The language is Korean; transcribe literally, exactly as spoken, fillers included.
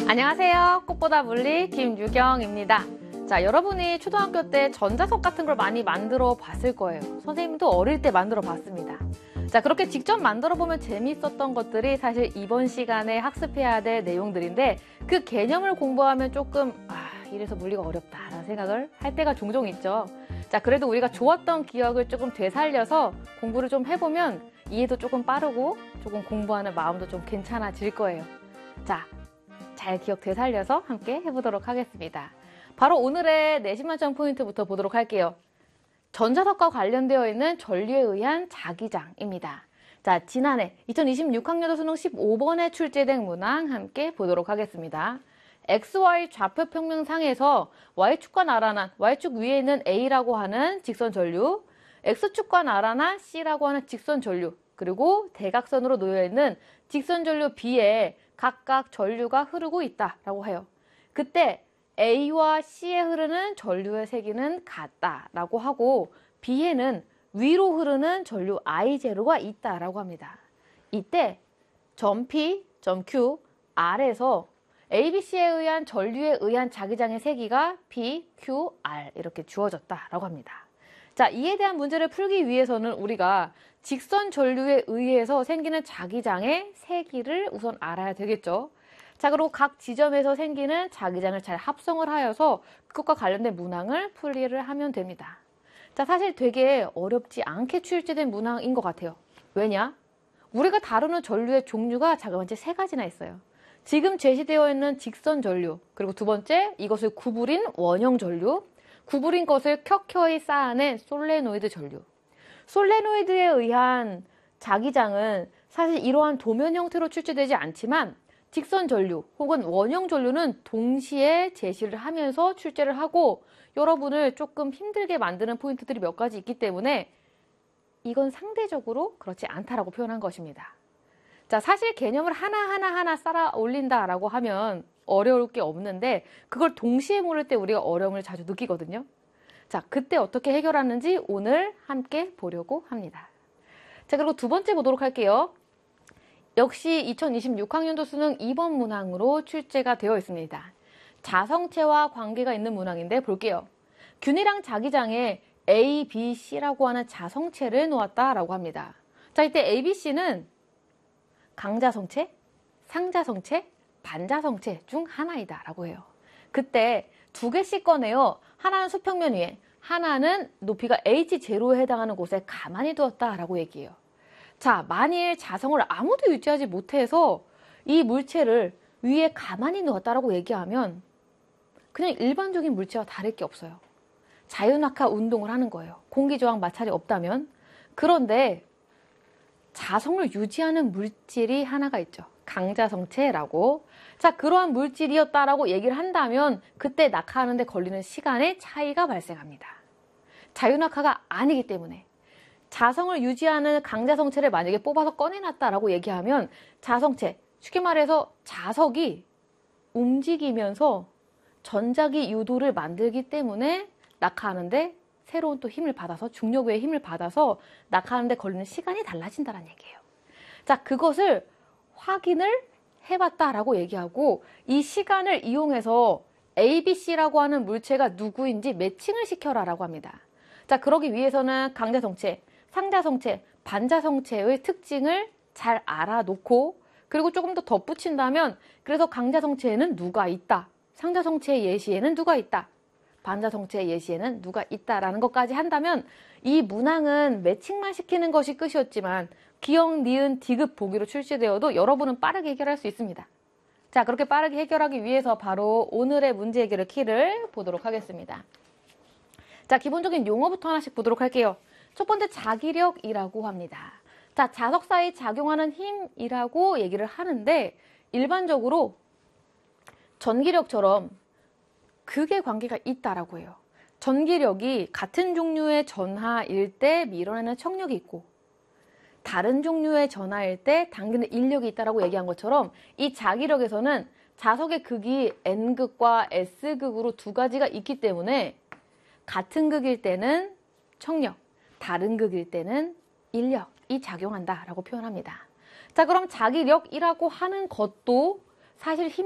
안녕하세요. 꽃보다 물리 김유경입니다. 자, 여러분이 초등학교 때 전자석 같은 걸 많이 만들어 봤을 거예요. 선생님도 어릴 때 만들어 봤습니다. 자, 그렇게 직접 만들어 보면 재밌었던 것들이 사실 이번 시간에 학습해야 될 내용들인데, 그 개념을 공부하면 조금 아, 이래서 물리가 어렵다라는 생각을 할 때가 종종 있죠. 자, 그래도 우리가 좋았던 기억을 조금 되살려서 공부를 좀 해보면 이해도 조금 빠르고 조금 공부하는 마음도 좀 괜찮아질 거예요. 자, 잘 기억 되살려서 함께 해보도록 하겠습니다. 바로 오늘의 내신 만점 포인트부터 보도록 할게요. 전자석과 관련되어 있는 전류에 의한 자기장입니다. 자, 지난해 이천이십육 학년도 수능 십오 번에 출제된 문항 함께 보도록 하겠습니다. 엑스 와이 좌표 평면상에서 Y축과 나란한 Y축 위에 있는 A라고 하는 직선 전류, X축과 나란한 C라고 하는 직선 전류, 그리고 대각선으로 놓여있는 직선 전류 B에 각각 전류가 흐르고 있다라고 해요. 그때 A와 C에 흐르는 전류의 세기는 같다라고 하고, B에는 위로 흐르는 전류 아이 제로가 있다라고 합니다. 이때 점 P, 점 Q, R에서 A, B, C에 의한 전류에 의한 자기장의 세기가 P, Q, R 이렇게 주어졌다라고 합니다. 자, 이에 대한 문제를 풀기 위해서는 우리가 직선 전류에 의해서 생기는 자기장의 세기를 우선 알아야 되겠죠. 자, 그리고 각 지점에서 생기는 자기장을 잘 합성을 하여서 그것과 관련된 문항을 풀이를 하면 됩니다. 자, 사실 되게 어렵지 않게 출제된 문항인 것 같아요. 왜냐? 우리가 다루는 전류의 종류가 자그마치 세 가지나 있어요. 지금 제시되어 있는 직선 전류, 그리고 두 번째 이것을 구부린 원형 전류, 구부린 것을 켜켜이 쌓아낸 솔레노이드 전류. 솔레노이드에 의한 자기장은 사실 이러한 도면 형태로 출제되지 않지만, 직선 전류 혹은 원형 전류는 동시에 제시를 하면서 출제를 하고 여러분을 조금 힘들게 만드는 포인트들이 몇 가지 있기 때문에 이건 상대적으로 그렇지 않다라고 표현한 것입니다. 자, 사실 개념을 하나하나 하나 쌓아 올린다라고 하면 어려울 게 없는데, 그걸 동시에 모를 때 우리가 어려움을 자주 느끼거든요. 자, 그때 어떻게 해결하는지 오늘 함께 보려고 합니다. 자, 그리고 두 번째 보도록 할게요. 역시 이천이십육 학년도 수능 이 번 문항으로 출제가 되어 있습니다. 자성체와 관계가 있는 문항인데 볼게요. 균이랑 자기장에 A, B, C라고 하는 자성체를 놓았다라고 합니다. 자, 이때 A, B, C는 강자성체, 상자성체, 반자성체 중 하나이다 라고 해요. 그때 두 개씩 꺼내요. 하나는 수평면 위에, 하나는 높이가 에이치 제로에 해당하는 곳에 가만히 두었다라고 얘기해요. 자, 만일 자성을 아무도 유지하지 못해서 이 물체를 위에 가만히 놓았다라고 얘기하면 그냥 일반적인 물체와 다를 게 없어요. 자유낙하 운동을 하는 거예요. 공기저항 마찰이 없다면. 그런데 자성을 유지하는 물질이 하나가 있죠. 강자성체라고. 자, 그러한 물질이었다라고 얘기를 한다면 그때 낙하하는 데 걸리는 시간의 차이가 발생합니다. 자유낙하가 아니기 때문에. 자성을 유지하는 강자성체를 만약에 뽑아서 꺼내놨다라고 얘기하면 자성체, 쉽게 말해서 자석이 움직이면서 전자기 유도를 만들기 때문에 낙하하는데 새로운 또 힘을 받아서, 중력의 힘을 받아서 낙하하는데 걸리는 시간이 달라진다는 얘기예요. 자, 그것을 확인을 해봤다라고 얘기하고, 이 시간을 이용해서 A, B, C라고 하는 물체가 누구인지 매칭을 시켜라라고 합니다. 자, 그러기 위해서는 강자성체, 상자성체, 반자성체의 특징을 잘 알아놓고, 그리고 조금 더 덧붙인다면, 그래서 강자성체에는 누가 있다, 상자성체의 예시에는 누가 있다, 반자성체의 예시에는 누가 있다라는 것까지 한다면 이 문항은 매칭만 시키는 것이 끝이었지만 기억, 니은, 디귿 보기로 출시되어도 여러분은 빠르게 해결할 수 있습니다. 자, 그렇게 빠르게 해결하기 위해서 바로 오늘의 문제 해결의 키를 보도록 하겠습니다. 자, 기본적인 용어부터 하나씩 보도록 할게요. 첫 번째, 자기력이라고 합니다. 자, 자석 사이 작용하는 힘이라고 얘기를 하는데, 일반적으로 전기력처럼 극의 관계가 있다라고 해요. 전기력이 같은 종류의 전하일 때 밀어내는 척력이 있고, 다른 종류의 전하일 때 당기는 인력이 있다라고 얘기한 것처럼, 이 자기력에서는 자석의 극이 N극과 S극으로 두 가지가 있기 때문에 같은 극일 때는 척력, 다른 극일 때는 인력이 작용한다라고 표현합니다. 자, 그럼 자기력이라고 하는 것도 사실 힘